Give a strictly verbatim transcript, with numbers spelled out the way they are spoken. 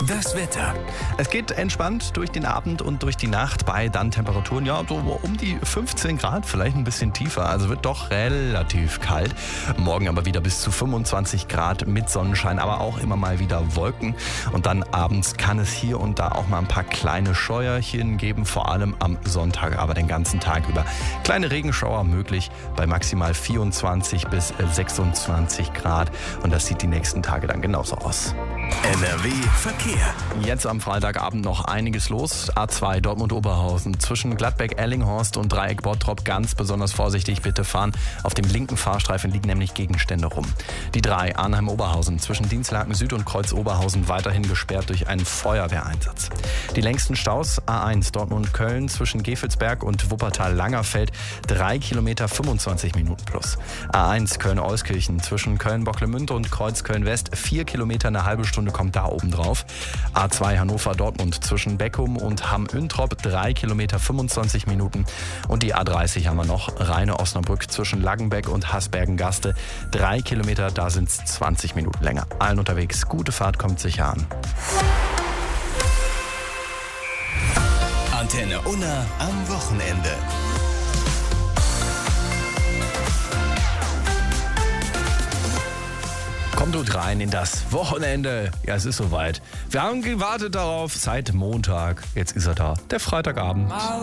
Das Wetter. Es geht entspannt durch den Abend und durch die Nacht bei dann Temperaturen, ja, so um die fünfzehn Grad, vielleicht ein bisschen tiefer. Also wird doch relativ kalt. Morgen aber wieder bis zu fünfundzwanzig Grad mit Sonnenschein, aber auch immer mal wieder Wolken. Und dann abends kann es hier und da auch mal ein paar kleine Scheuerchen geben, vor allem am Sonntag, aber den ganzen Tag über. Kleine Regenschauer möglich bei maximal vierundzwanzig bis sechsundzwanzig Grad. Und das sieht die nächsten Tage dann genauso aus. N R W Verkehr. Jetzt am Freitagabend noch einiges los. A zwei Dortmund-Oberhausen. Zwischen Gladbeck-Ellinghorst und Dreieck-Bottrop ganz besonders vorsichtig bitte fahren. Auf dem linken Fahrstreifen liegen nämlich Gegenstände rum. Die drei Arnheim-Oberhausen. Zwischen Dienstlaken Süd und Kreuz-Oberhausen weiterhin gesperrt durch einen Feuerwehreinsatz. Die längsten Staus A eins Dortmund-Köln zwischen Gefelsberg und Wuppertal-Langerfeld. drei Kilometer fünfundzwanzig Minuten plus. A eins Köln-Euskirchen zwischen Köln-Bocklemünde und Kreuz-Köln-West. vier Kilometer, eine halbe Stunde kommt da oben drauf. A zwei Hannover-Dortmund zwischen Beckum und Hamm-Üntrop, drei Kilometer fünfundzwanzig Minuten. Und die A dreißig haben wir noch, Rheine-Osnabrück zwischen Laggenbeck und Hasbergen-Gaste, drei Kilometer, da sind es zwanzig Minuten länger. Allen unterwegs, gute Fahrt, kommt sicher an. Antenne Unna am Wochenende. Kommt gut rein in das Wochenende. Ja, es ist soweit. Wir haben gewartet darauf seit Montag. Jetzt ist er da, der Freitagabend.